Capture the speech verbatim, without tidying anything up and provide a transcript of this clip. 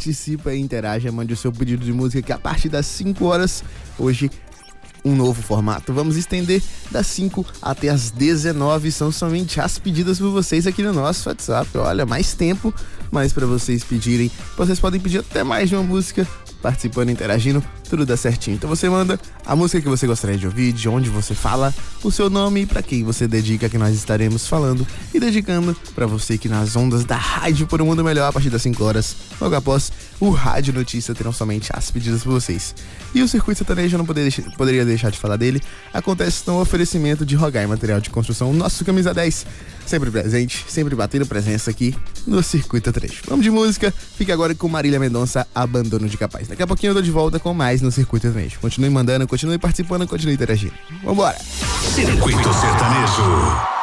participa e interaja, mande o seu pedido de música que a partir das cinco horas, hoje, um novo formato. Vamos estender das cinco até as dezenove. São somente as pedidas por vocês aqui no nosso WhatsApp. Olha, mais tempo, mas para vocês pedirem. Vocês podem pedir até mais de uma música, participando, interagindo, tudo dá certinho. Então você manda a música que você gostaria de ouvir, de onde você fala, o seu nome e para quem você dedica, que nós estaremos falando e dedicando para você que nas ondas da Rádio por um Mundo Melhor, a partir das cinco horas, logo após o Rádio Notícia, terão somente as pedidas por vocês. E o Circuito Sertanejo, eu não poderia, poderia deixar de falar dele, acontece no oferecimento de Rogai Material de Construção, nosso Camisa dez, sempre presente, sempre batendo presença aqui no Circuito Sertanejo. Vamos de música, fique agora com Marília Mendonça, Abandono de Capaz. Daqui a pouquinho eu tô de volta com mais no Circuito Sertanejo. Continue mandando, continue participando, continue interagindo. Vambora! Circuito Sertanejo.